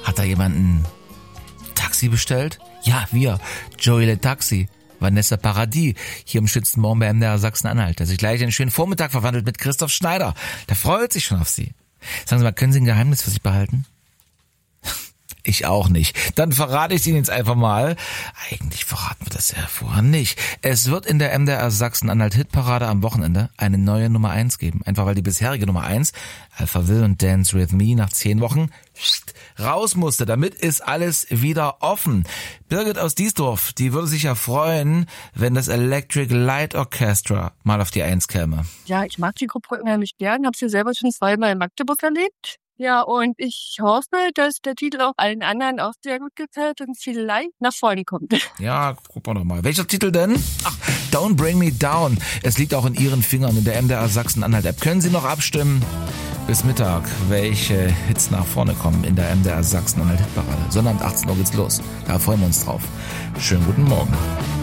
Hat da jemand ein Taxi bestellt? Ja, wir. Joey Le Taxi. Vanessa Paradis, hier im Schützenmorgen bei MDR Sachsen-Anhalt, der sich gleich in einen schönen Vormittag verwandelt mit Christoph Schneider. Der freut sich schon auf Sie. Sagen Sie mal, können Sie ein Geheimnis für sich behalten? Ich auch nicht. Dann verrate ich es Ihnen jetzt einfach mal. Eigentlich verraten wir das ja vorher nicht. Es wird in der MDR Sachsen-Anhalt Hitparade am Wochenende eine neue Nummer 1 geben. Einfach weil die bisherige Nummer 1, Alphaville und Dance With Me, nach 10 Wochen raus musste. Damit ist alles wieder offen. Birgit aus Diesdorf, die würde sich ja freuen, wenn das Electric Light Orchestra mal auf die 1 käme. Ja, ich mag die Gruppe unheimlich gern. Hab's ja selber schon 2-mal in Magdeburg erlebt. Ja, und ich hoffe, dass der Titel auch allen anderen auch sehr gut gefällt und vielleicht nach vorne kommt. Ja, gucken wir doch mal. Welcher Titel denn? Ach, Don't Bring Me Down. Es liegt auch in Ihren Fingern in der MDR Sachsen-Anhalt-App. Können Sie noch abstimmen? Bis Mittag, welche Hits nach vorne kommen in der MDR Sachsen-Anhalt-Hitparade. Sonnabend 18 Uhr geht's los. Da freuen wir uns drauf. Schönen guten Morgen.